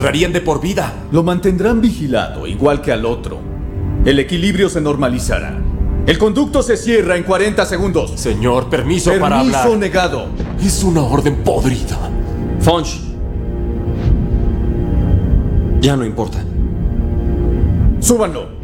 cerrarían de por vida. Lo mantendrán vigilado, igual que al otro. El equilibrio se normalizará. El conducto se cierra en 40 segundos. Señor, permiso para hablar. Permiso negado. Es una orden podrida. Funch. Ya no importa. Súbanlo.